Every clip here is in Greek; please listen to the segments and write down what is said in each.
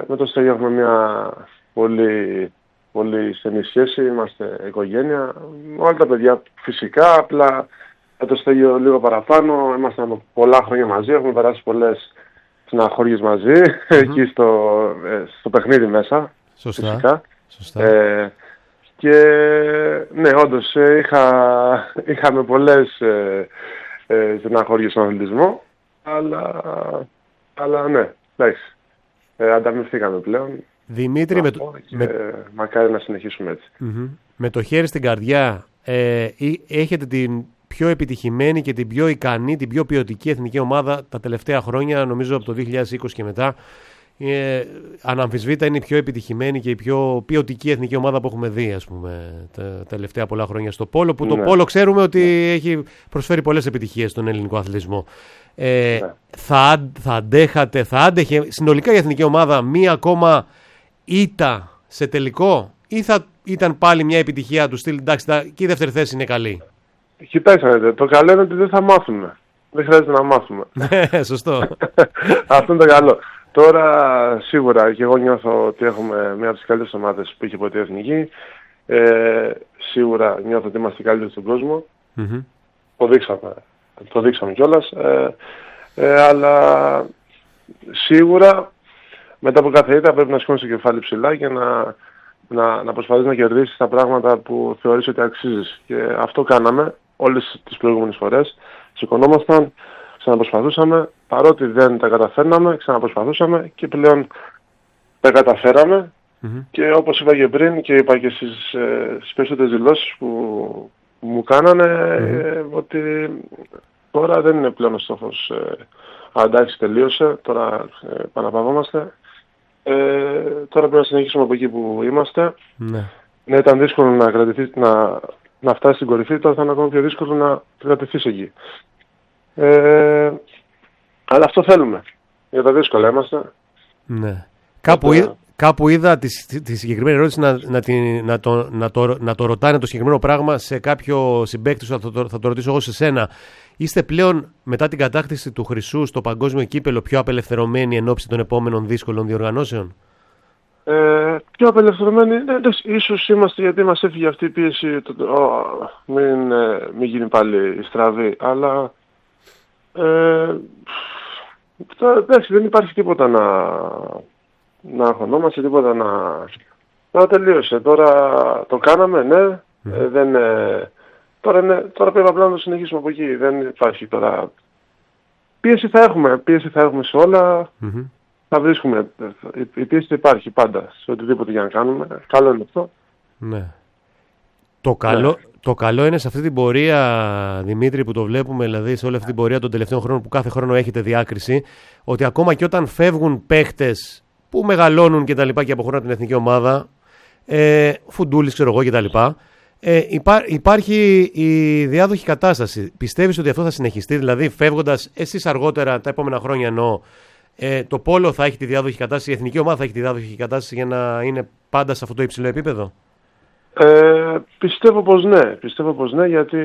με το Στέλιο έχουμε μια πολύ, πολύ στενή σχέση, είμαστε οικογένεια. Όλα τα παιδιά φυσικά, απλά με το Στέλιο λίγο παραπάνω. Είμαστε από πολλά χρόνια μαζί, έχουμε περάσει πολλές συναχώριες μαζί, εκεί στο παιχνίδι μέσα. Σωστά. Φυσικά. Σωστά. Και ναι, όντως είχαμε πολλές συναχώριες στον αθλητισμό, αλλά ναι, εντάξει, ανταμυφθήκαμε πλέον. Δημήτρη, μακάρι να συνεχίσουμε έτσι. Με το χέρι στην καρδιά, έχετε την πιο επιτυχημένη και την πιο ικανή, την πιο ποιοτική εθνική ομάδα τα τελευταία χρόνια, νομίζω από το 2020 και μετά. Αναμφισβήτητα είναι η πιο επιτυχημένη και η πιο ποιοτική εθνική ομάδα που έχουμε δει, ας πούμε, τα τελευταία πολλά χρόνια στο πόλο, που το πόλο ξέρουμε ότι έχει προσφέρει πολλές επιτυχίες στον ελληνικό αθλητισμό. Θα άντεχε συνολικά η εθνική ομάδα μία ακόμα ήττα σε τελικό, ή θα ήταν πάλι μια επιτυχία του στυλ, εντάξει, και η δεύτερη θέση είναι καλή? Κοιτάξτε, το καλό είναι ότι δεν θα μάθουμε. Δεν χρειάζεται να μάθουμε. Σωστό. Αυτό είναι το καλό. Τώρα σίγουρα και εγώ νιώθω ότι έχουμε μια από τις καλύτερες ομάδες που είχε ποτέ η εθνική. Σίγουρα νιώθω ότι είμαστε οι καλύτεροι στον κόσμο. Το δείξαμε κιόλας. Αλλά σίγουρα μετά από κάθε ήττα πρέπει να σηκώνεις το κεφάλι ψηλά και να προσπαθείς να κερδίσεις τα πράγματα που θεωρείς ότι αξίζεις. Και αυτό κάναμε όλες τις προηγούμενες φορές. Σηκωνόμασταν, ξαναπροσπαθούσαμε, παρότι δεν τα καταφέρναμε, ξαναπροσπαθούσαμε και πλέον τα καταφέραμε. Και όπως είπα και πριν και είπα και στις περισσότερες δηλώσεις που μου κάνανε, ότι τώρα δεν είναι πλέον ο στόχος εντάξει, τελείωσε, τώρα επαναπαυόμαστε. Τώρα πρέπει να συνεχίσουμε από εκεί που είμαστε. Ναι, ήταν δύσκολο να κρατηθεί, να φτάσει στην κορυφή, τώρα θα είναι ακόμα πιο δύσκολο να κρατηθείς εκεί. Αλλά αυτό θέλουμε. Για τα δύσκολα είμαστε. Ναι. Κάπου είδα τη συγκεκριμένη ερώτηση να το ρωτάνε το συγκεκριμένο πράγμα σε κάποιο συμπαίκτη σου, θα το ρωτήσω εγώ σε σένα. Είστε πλέον μετά την κατάκτηση του χρυσού στο παγκόσμιο κύπελο πιο απελευθερωμένοι εν ώψη των επόμενων δύσκολων διοργανώσεων? Πιο απελευθερωμένοι, ίσως είμαστε, γιατί μας έφυγε αυτή η πίεση, μην γίνει πάλι στραβή, αλλά εντάξει, δεν υπάρχει τίποτα να αγχωνόμαστε, τίποτα να τελείωσε. Τώρα το κάναμε, ναι, τώρα πρέπει απλά να το συνεχίσουμε από εκεί, δεν υπάρχει τώρα. Πίεση θα έχουμε σε όλα. Θα βρίσκουμε. Η πίεση υπάρχει πάντα σε οτιδήποτε για να κάνουμε. Καλό είναι αυτό. Ναι. Το καλό είναι σε αυτή την πορεία, Δημήτρη, που το βλέπουμε, δηλαδή σε όλη αυτή την πορεία των τελευταίων χρόνων που κάθε χρόνο έχετε διάκριση, ότι ακόμα και όταν φεύγουν παίχτες που μεγαλώνουν και τα λοιπά και αποχωρούν από την εθνική ομάδα, Φουντούλης, ξέρω εγώ, και τα λοιπά, υπάρχει η διάδοχη κατάσταση. Πιστεύεις ότι αυτό θα συνεχιστεί, δηλαδή φεύγοντας εσείς αργότερα, τα επόμενα χρόνια εννοώ, το πόλο θα έχει τη διάδοχη κατάσταση, η εθνική ομάδα θα έχει τη διάδοχη κατάσταση για να είναι πάντα σε αυτό το υψηλό επίπεδο? Πιστεύω πως ναι, γιατί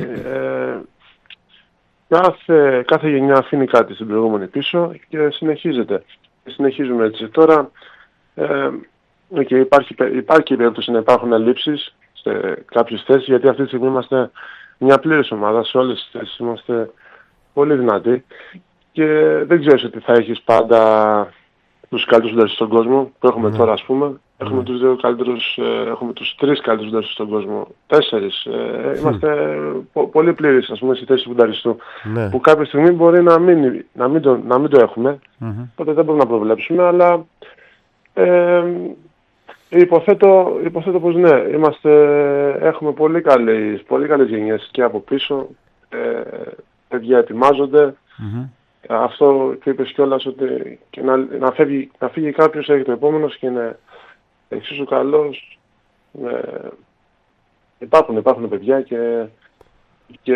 κάθε γενιά αφήνει κάτι στην προηγούμενη πίσω και συνεχίζεται. Συνεχίζουμε έτσι. Τώρα υπάρχει η περίπτωση να υπάρχουν ελλείψεις σε κάποιες θέσεις, γιατί αυτή τη στιγμή είμαστε μια πλήρης ομάδα, σε όλες τις θέσεις είμαστε πολύ δυνατοί και δεν ξέρεις ότι θα έχεις πάντα τους καλύτερους συντάσεις στον κόσμο που έχουμε τώρα, ας πούμε. Έχουμε τους δύο καλύτερους, έχουμε τους τρεις καλύτερους συντάσεις στον κόσμο. 4. Είμαστε πολύ πλήρεις, ας πούμε, στη θέση του συνταριστού. Που κάποια στιγμή μπορεί να μην το έχουμε. Οπότε δεν μπορούμε να προβλέψουμε, αλλά υποθέτω πως ναι, έχουμε πολύ καλές γενιές και από πίσω. Παιδιά ετοιμάζονται. Αυτό που είπες κιόλας, ότι και να φύγει κάποιος, έχει το επόμενος και είναι εξίσου καλός. Υπάρχουν παιδιά και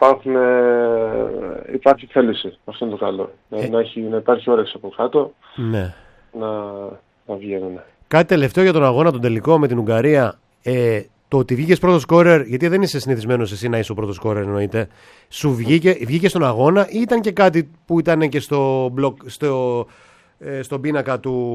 υπάρχει θέληση. Αυτό είναι το καλό. Να υπάρχει όρεξη από κάτω. Ναι. Να βγαίνουν. Κάτι τελευταίο για τον αγώνα τον τελικό με την Ουγγαρία. Το ότι βγήκες πρώτος σκόρερ, γιατί δεν είσαι συνηθισμένος εσύ να είσαι ο πρώτος σκόρερ, εννοείται. Σου βγήκε στον αγώνα ή ήταν και κάτι που ήταν και στον πίνακα του